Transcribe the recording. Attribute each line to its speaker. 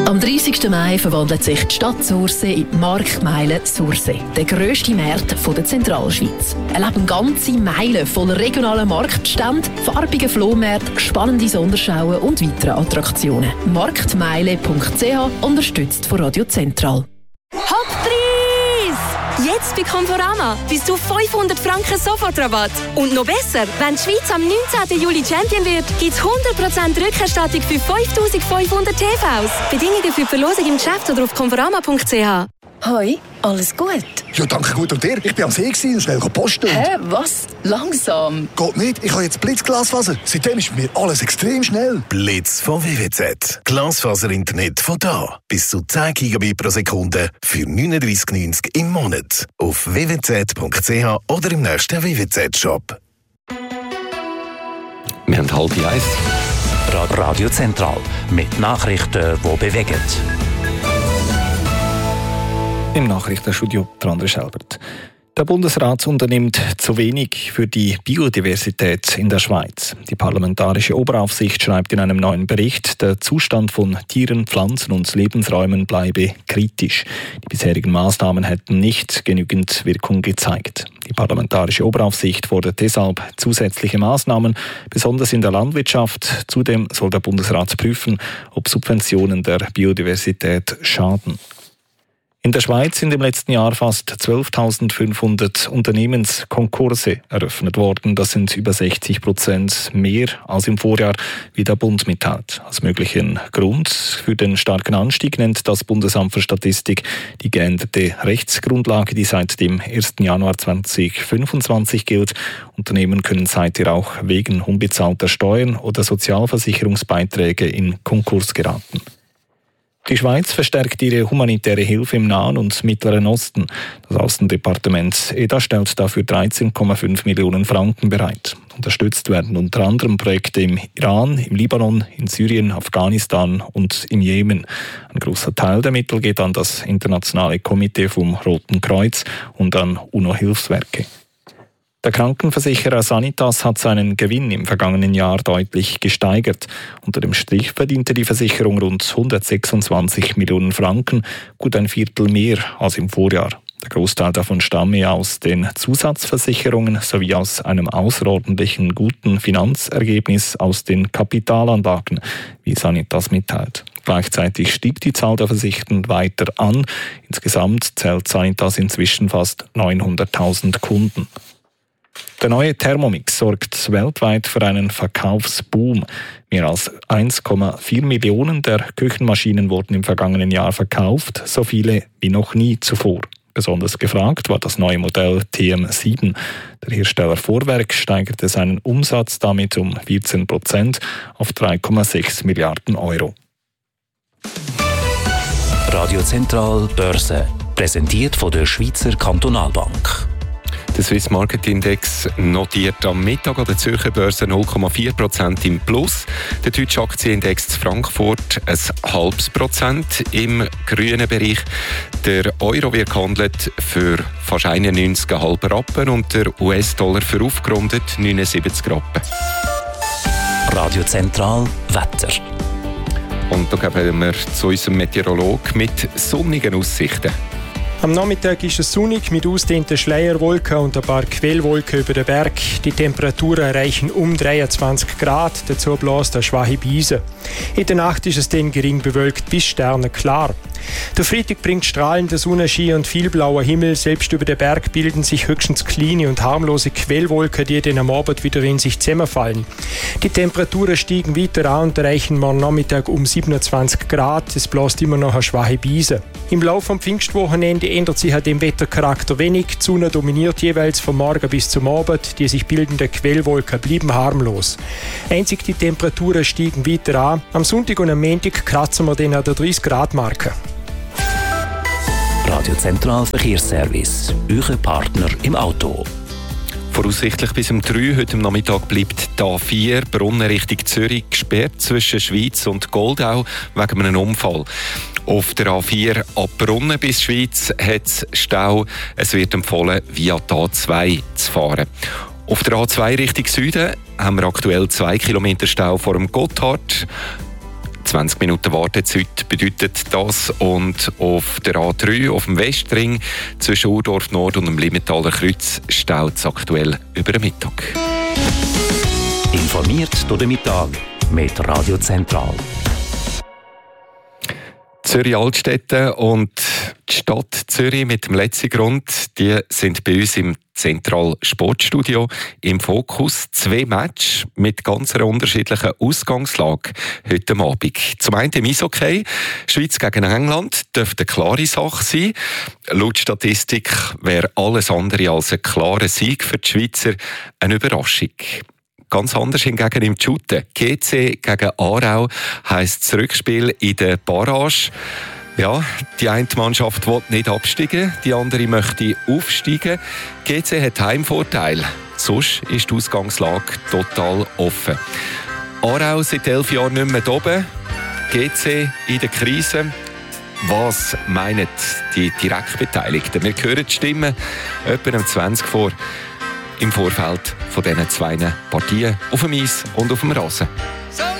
Speaker 1: Am 30. Mai verwandelt sich die Stadt Sursee in die Marktmeile Sursee, der grösste Markt der Zentralschweiz. Erleben ganze Meilen voller regionaler Marktstände, farbige Flohmärkte, spannende Sonderschauen und weitere Attraktionen. Marktmeile.ch, unterstützt von Radio Zentral.
Speaker 2: Hopppreis! Jetzt bei Conforama bis zu 500 Franken Sofortrabatt. Und noch besser, wenn die Schweiz am 19. Juli Champion wird, gibt es 100% Rückerstattung für 5500 TVs. Bedingungen für die Verlosung im Geschäft oder auf conforama.ch.
Speaker 3: Hoi, alles gut?
Speaker 4: Ja, danke, gut. Und dir? Ich war am See und schnell posten.
Speaker 3: Hä, was? Langsam?
Speaker 4: Geht nicht, ich habe jetzt Blitzglasfaser. Seitdem ist bei mir alles extrem schnell.
Speaker 5: Blitz von WWZ. Glasfaser-Internet von da. Bis zu 10 Gigabit pro Sekunde für 39,90 im Monat. Auf www.zwz.ch oder im nächsten WWZ-Shop.
Speaker 6: Wir haben 12:30.
Speaker 7: Radio Zentral. Mit Nachrichten, die bewegen.
Speaker 8: Im Nachrichtenstudio André Schelbert. Der Bundesrat unternimmt zu wenig für die Biodiversität in der Schweiz. Die Parlamentarische Oberaufsicht schreibt in einem neuen Bericht, der Zustand von Tieren, Pflanzen und Lebensräumen bleibe kritisch. Die bisherigen Maßnahmen hätten nicht genügend Wirkung gezeigt. Die Parlamentarische Oberaufsicht fordert deshalb zusätzliche Maßnahmen, besonders in der Landwirtschaft. Zudem soll der Bundesrat prüfen, ob Subventionen der Biodiversität schaden. In der Schweiz sind im letzten Jahr fast 12.500 Unternehmenskonkurse eröffnet worden. Das sind über 60% mehr als im Vorjahr, wie der Bund mitteilt. Als möglichen Grund für den starken Anstieg nennt das Bundesamt für Statistik die geänderte Rechtsgrundlage, die seit dem 1. Januar 2025 gilt. Unternehmen können seither auch wegen unbezahlter Steuern oder Sozialversicherungsbeiträge in Konkurs geraten. Die Schweiz verstärkt ihre humanitäre Hilfe im Nahen und Mittleren Osten. Das Außendepartement EDA stellt dafür 13,5 Millionen Franken bereit. Unterstützt werden unter anderem Projekte im Iran, im Libanon, in Syrien, Afghanistan und im Jemen. Ein großer Teil der Mittel geht an das Internationale Komitee vom Roten Kreuz und an UNO-Hilfswerke. Der Krankenversicherer Sanitas hat seinen Gewinn im vergangenen Jahr deutlich gesteigert. Unter dem Strich verdiente die Versicherung rund 126 Millionen Franken, gut ein Viertel mehr als im Vorjahr. Der Großteil davon stamme aus den Zusatzversicherungen sowie aus einem außerordentlichen guten Finanzergebnis aus den Kapitalanlagen, wie Sanitas mitteilt. Gleichzeitig stieg die Zahl der Versicherten weiter an. Insgesamt zählt Sanitas inzwischen fast 900.000 Kunden. Der neue Thermomix sorgt weltweit für einen Verkaufsboom. Mehr als 1,4 Millionen der Küchenmaschinen wurden im vergangenen Jahr verkauft, so viele wie noch nie zuvor. Besonders gefragt war das neue Modell TM7. Der Hersteller Vorwerk steigerte seinen Umsatz damit um 14% auf 3,6 Milliarden Euro.
Speaker 7: Radio Zentral Börse, präsentiert von der Schweizer Kantonalbank.
Speaker 6: Der Swiss Market Index notiert am Mittag an der Zürcher Börse 0,4% im Plus. Der deutsche Aktienindex zu Frankfurt 0,5% im grünen Bereich. Der Euro wird gehandelt für fast 91,5 Rappen und der US-Dollar für aufgerundet 79 Rappen.
Speaker 7: Radio Zentral Wetter.
Speaker 6: Und da gehen wir zu unserem Meteorolog mit sonnigen Aussichten.
Speaker 9: Am Nachmittag ist es sonnig mit ausgedehnten Schleierwolken und ein paar Quellwolken über den Berg. Die Temperaturen erreichen um 23 Grad, dazu bläst eine schwache Brise. In der Nacht ist es dann gering bewölkt bis sternenklar. Der Freitag bringt strahlende Sonnenschein und viel blauer Himmel. Selbst über den Berg bilden sich höchstens kleine und harmlose Quellwolken, die dann am Abend wieder in sich zusammenfallen. Die Temperaturen steigen weiter an und erreichen morgen Nachmittag um 27 Grad. Es bläst immer noch eine schwache Brise. Im Laufe des Pfingstwochenende ändert sich an dem Wettercharakter wenig. Die Sonne dominiert jeweils vom Morgen bis zum Abend. Die sich bildenden Quellwolken bleiben harmlos. Einzig die Temperaturen steigen weiter an. Am Sonntag und am Montag kratzen wir dann an der 30-Grad-Marke.
Speaker 7: Radio Zentral Verkehrsservice, euer Partner im Auto.
Speaker 6: Voraussichtlich bis um 3 heute am Nachmittag bleibt die A4 Brunnen Richtung Zürich gesperrt zwischen Schweiz und Goldau wegen einem Unfall. Auf der A4 ab Brunnen bis Schweiz hat es Stau. Es wird empfohlen, via die A2 zu fahren. Auf der A2 Richtung Süden haben wir aktuell 2 Kilometer Stau vor dem Gotthard. 20 Minuten Wartezeit bedeutet das. Und auf der A3, auf dem Westring, zwischen Urdorf Nord und dem Limentaler Kreuz, staut es aktuell über den Mittag.
Speaker 7: Informiert durch den Mittag mit Radio Zentral.
Speaker 6: Zürich Altstädte und die Stadt Zürich mit dem letzten Grund, die sind bei uns im Zentral Sportstudio im Fokus. 2 Matches mit ganz einer unterschiedlichen Ausgangslage heute Abend. Zum einen im Eishockey, Schweiz gegen England, dürfte eine klare Sache sein. Laut Statistik wäre alles andere als ein klarer Sieg für die Schweizer eine Überraschung. Ganz anders hingegen im Shooten. GC gegen Aarau heisst das Rückspiel in der Barrage. Ja, die eine Mannschaft will nicht absteigen, die andere möchte aufsteigen. GC hat Heimvorteil. Sonst ist die Ausgangslage total offen. Aarau seit 11 Jahren nicht mehr oben. GC in der Krise. Was meinen die Direktbeteiligten? Wir hören die Stimmen etwa um 20 vor im Vorfeld von diesen 2 Partien auf dem Eis und auf dem Rasen.